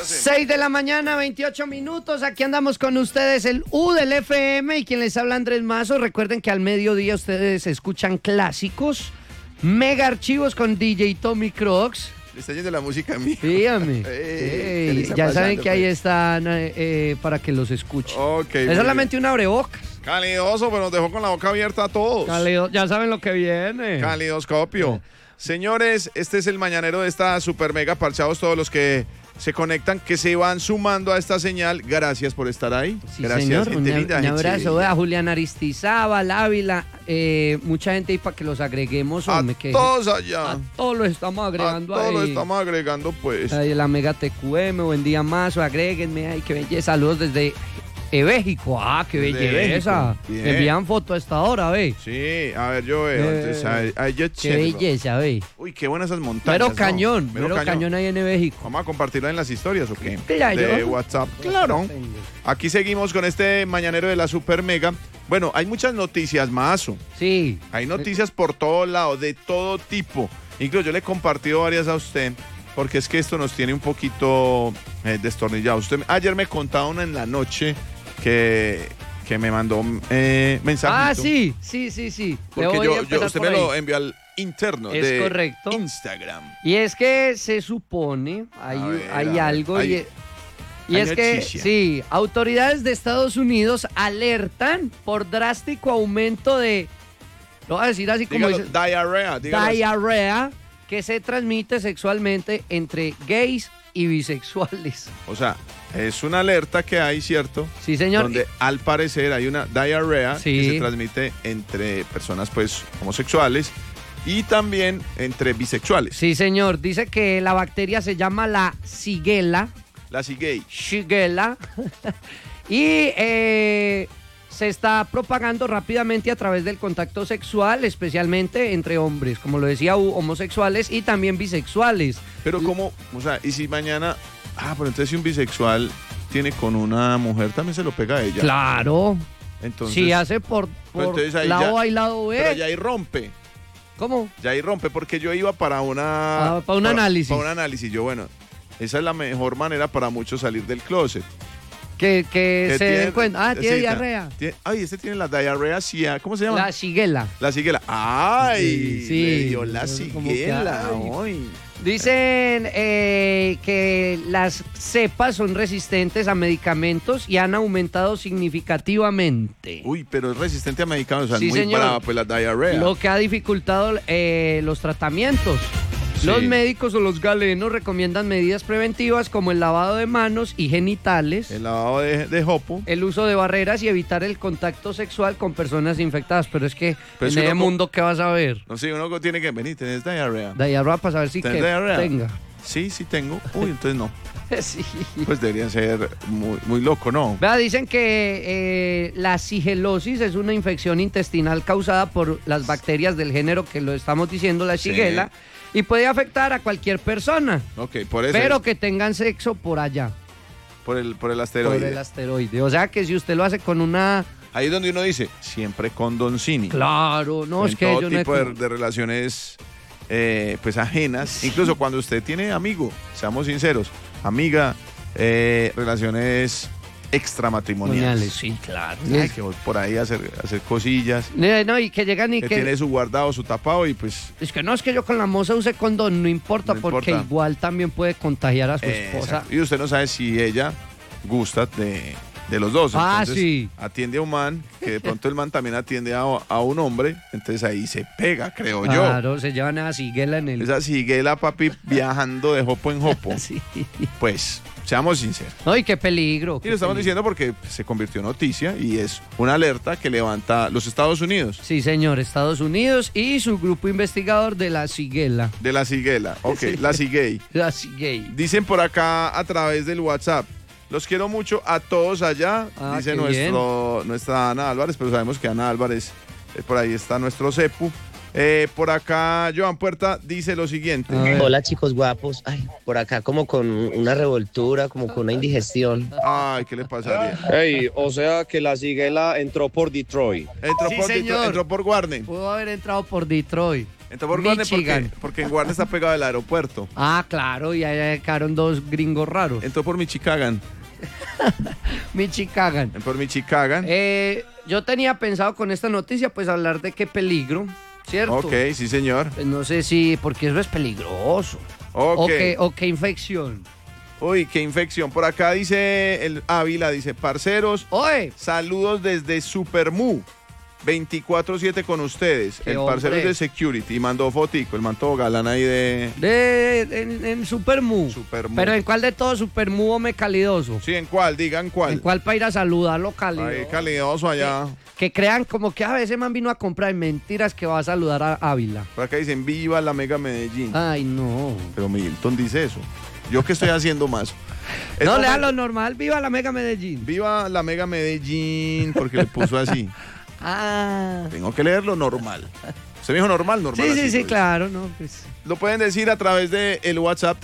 6 de la mañana, 28 minutos. Aquí andamos con ustedes, el U del FM y quien les habla Andrés Mazo. Recuerden que al mediodía ustedes escuchan clásicos, mega archivos con DJ Tommy Crocs. Le está yendo la música a mí. Dígame. Ya saben que ahí están para que los escuchen. Okay, es solamente un abrebocas. Calidoso, pero nos dejó con la boca abierta a todos. Ya saben lo que viene. Calidoscopio. Señores, este es el mañanero de esta super mega parchados, todos los que se conectan, que se van sumando a esta señal. Gracias por estar ahí. Sí, gracias, señor. gente linda. Un abrazo a Julián Aristizábal, Ávila, mucha gente ahí para que los agreguemos. A hombre, todos allá. A todos los estamos agregando a todos ahí. los estamos agregando, pues. Ahí la Mega TQM, buen día Mazo, agréguenme. Ay, qué belleza. Saludos desde México. Ah, qué belleza. Me envían foto a esta hora, ve. Sí, a ver, yo veo. Entonces, ahí yo qué belleza, ve. Uy, qué buenas esas montañas. Mero cañón, ¿no? mero cañón ahí en México. Vamos a compartirlo en las historias, ¿o qué? Claro. De WhatsApp. Claro. Aquí seguimos con este mañanero de la Super Mega. Bueno, hay muchas noticias, Mazo. Sí. Hay noticias por todos lados, de todo tipo. Incluso yo le he compartido varias a usted, porque es que esto nos tiene un poquito destornillados. Usted ayer me contaba una en la noche que me mandó mensajito. Ah, sí. Porque usted me lo envió al interno de correcto. Instagram. Y es que se supone, hay algo, y es que, sí, autoridades de Estados Unidos alertan por drástico aumento de, lo voy a decir así como dice, diarrea, que se transmite sexualmente entre gays y bisexuales. O sea, es una alerta que hay, ¿cierto? Sí, señor. Donde al parecer hay una diarrea que se transmite entre personas pues homosexuales y también entre bisexuales. Sí, señor. Dice que la bacteria se llama la Shigella. La Shigella. Y se está propagando rápidamente a través del contacto sexual, especialmente entre hombres, como lo decía, homosexuales y también bisexuales. Pero ¿cómo? O sea, y si mañana... pero entonces si un bisexual tiene con una mujer, también se lo pega a ella. Claro. Entonces, si hace por lado A y lado B. Pero ya ahí rompe. ¿Cómo? Ya ahí rompe, porque yo iba para un análisis. Para un análisis. Yo, bueno, esa es la mejor manera para muchos salir del closet. Que se den cuenta. Tiene diarrea. Este tiene la diarrea, ¿cómo se llama? La Shigella. La Shigella. ¡Ay! Sí. Le dio la Shigella. Dicen que las cepas son resistentes a medicamentos y han aumentado significativamente. Uy, pero es resistente a medicamentos, o sea, sí, muy señor. brava pues la diarrea. Lo que ha dificultado los tratamientos. Sí. Los médicos o los galenos recomiendan medidas preventivas como el lavado de manos y genitales, el lavado de jopo, el uso de barreras y evitar el contacto sexual con personas infectadas. Pero es que en ese mundo, ¿qué vas a ver? No sé, uno tiene que venir, ¿tenés diarrea? Diarrea para saber si que tenga. Sí, tengo. Uy, entonces no. Sí. Pues debería ser muy, muy loco, ¿no? Dicen que la sigelosis es una infección intestinal causada por las bacterias del género que lo estamos diciendo, la Shigella. Sí. Y puede afectar a cualquier persona. Ok, por eso. Pero que tengan sexo por allá. Por el asteroide. Por el asteroide. O sea que si usted lo hace con una... Ahí es donde uno dice, siempre con Doncini. Claro, no, es que todo yo tipo de relaciones pues ajenas. Sí. Incluso cuando usted tiene amigo, seamos sinceros, amiga, relaciones extramatrimoniales. Sí, claro. Ay, que voy por ahí a hacer cosillas. No, y que llegan y que tiene su guardado, su tapado y pues... Es que no, es que yo con la moza use condón, no importa, porque igual también puede contagiar a su esposa. Y usted no sabe si ella gusta de los dos. Entonces, sí. Atiende a un man, que de pronto el man también atiende a un hombre, entonces ahí se pega, creo yo. Claro, se llevan a Shigella en el... Esa Shigella, papi, viajando de jopo en jopo. Sí. Pues... Seamos sinceros. ¡Ay, qué peligro! Y lo estamos diciendo porque se convirtió en noticia y es una alerta que levanta los Estados Unidos. Sí, señor, Estados Unidos y su grupo investigador de la Shigella. De la Shigella, ok, sí. La Shigei. La Shigei. Dicen por acá a través del WhatsApp, los quiero mucho a todos allá, dice nuestra Ana Álvarez, pero sabemos que Ana Álvarez, por ahí está nuestro cepu. Por acá, Joan Puerta dice lo siguiente. Hola, chicos guapos. Ay, por acá como con una revoltura, como con una indigestión. Ay, ¿qué le pasaría? Ey, o sea que la Shigella entró por Detroit. Entró por Warner. Pudo haber entrado por Detroit. Entonces, ¿por dónde? Michigan. Porque en Guarne está pegado el aeropuerto. Ah, claro, y allá quedaron dos gringos raros. Entonces por Michigan. Michigan. Por Michigan. Yo tenía pensado con esta noticia pues hablar de qué peligro, ¿cierto? Ok, sí señor. Pues no sé si, porque eso es peligroso. Ok. O qué infección. Uy, qué infección. Por acá dice el Ávila, dice, parceros, Oye, saludos desde Supermu. 24/7 con ustedes. Qué El parcero hombre. es de Security. Y mandó fotico, el manto galán ahí de... en Supermu. Supermu. Pero ¿en cuál de todos Supermu o me calidoso? Sí, ¿en cuál? Digan cuál. ¿En cuál para ir a saludarlo calidoso? Ahí, calidoso allá. Que crean como que a veces man vino a comprar mentiras que va a saludar a Ávila. Por acá dicen, viva la Mega Medellín. Ay, no. Pero Milton dice eso. ¿Yo qué estoy haciendo más? No, lea lo normal, viva la Mega Medellín. Viva la Mega Medellín, porque le puso así. Ah. Tengo que leer lo normal. ¿Usted me dijo normal? Normal. Sí, así, sí, pues. claro, no, pues. Lo pueden decir a través de el WhatsApp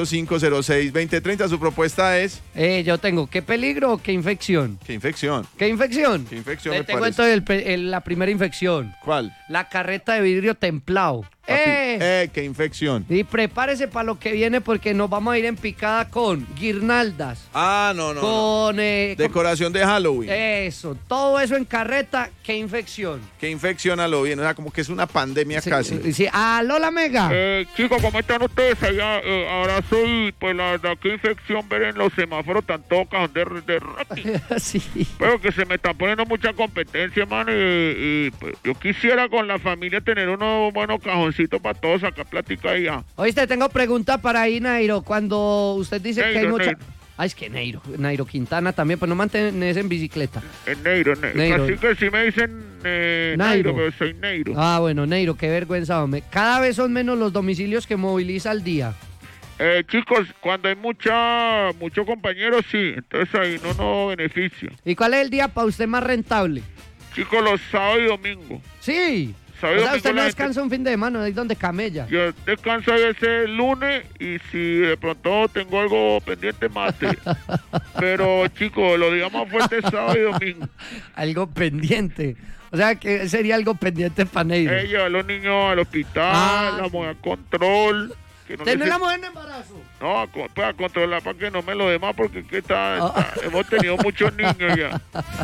305-06-2030. Su propuesta es... Yo tengo, ¿qué peligro o qué infección? ¿Qué infección? ¿Qué infección? ¿Qué infección Le me tengo parece? entonces la primera infección. ¿Cuál? La carreta de vidrio templado. Papi, ¿qué infección? Y prepárese para lo que viene porque nos vamos a ir en picada con guirnaldas. Ah, no, no. Con... Decoración de Halloween. Eso, todo eso en carreta, ¿qué infección? ¿Qué infección a lo bien? O sea, como que es una pandemia casi. Sí, aló la Mega. Chicos, ¿cómo están ustedes allá? Ahora soy, pues la verdad, qué infección ver en los semáforos tan tocas de Rappi. Sí. Pero que se me está poniendo mucha competencia, mano, y pues, yo quisiera con la familia tener unos buenos cajoncitos para todos sacar plática ahí. Oíste, tengo pregunta para ahí, Nairo. Cuando usted dice que hay Neiro, mucha... Neiro. Ay, es que Nairo Quintana también, pues no mantenés en bicicleta. Es Neiro. Así que si me dicen Neiro, pero soy Neiro. Ah, bueno, Neiro, qué vergüenza, hombre. Cada vez son menos los domicilios que moviliza al día. Chicos, cuando hay muchos compañeros, sí, entonces ahí no beneficia. ¿Y cuál es el día para usted más rentable? Chicos, los sábados y domingos. Sí. Sábado y O sea, domingo usted no la descansa un fin de semana, ahí donde camella. Yo descanso a veces lunes y si de pronto tengo algo pendiente, martes. Pero, chicos, lo digamos fuerte sábado y domingo. Algo pendiente. O sea, que sería algo pendiente para Neiro. Llevar a los niños al hospital, la mujer a control. ¿Tenés la mujer en embarazo? No, para controlar para que no me lo dé más porque hemos tenido muchos niños ya.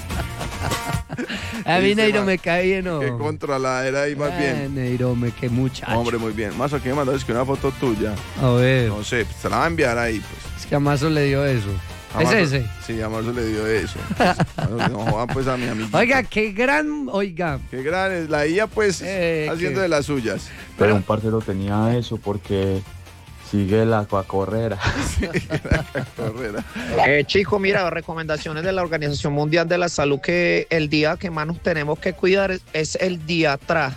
A mí Neiro me cae bien, ¿no? Qué controladera ahí más bien. Neiro, qué muchacho. Hombre, muy bien. Más aquí me mandaste que una foto tuya. A ver. No sé, se la va a enviar ahí, pues. Es que a Mazo le dio eso. ¿Es ese? Sí, a Marzo le dio eso. No jodan pues a mi amiguito. Oiga, qué gran... Oiga. Qué gran es. La IA pues haciendo de las suyas. Pero un parcero tenía eso porque sigue la carrera. Chico, mira, recomendaciones de la Organización Mundial de la Salud que el día que más nos tenemos que cuidar es el día atrás.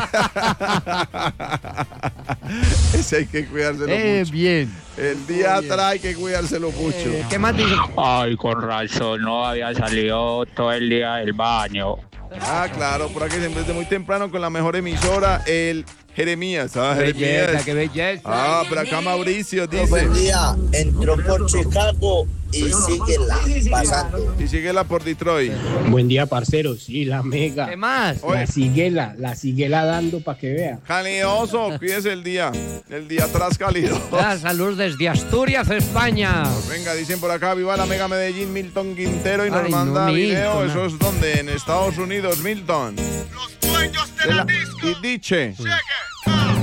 Ese hay que cuidárselo mucho. Bien. El día atrás hay que cuidárselo mucho. ¿Qué más dice? Ay, con razón, no había salido todo el día del baño. Ah, claro, por aquí siempre desde muy temprano con la mejor emisora, el Jeremías. Ah, Jeremías. Qué belleza. Ah, por acá Mauricio dice. Buen día, entró por Chicago y síguela pasando. Y síguela por Detroit. Buen día, parceros. Sí, la Mega. ¿Qué más? Oye. La siguela dando para que vea. Calidoso, cuídese el día atrás cálido. Saludos desde Asturias, España. Venga, dicen por acá, viva la Mega Medellín, Milton Quintero, y nos Ay, manda no, video. Milton, ¿Eso es donde? En Estados Unidos, Milton. Los dueños de la disco. Y diche. Cheque.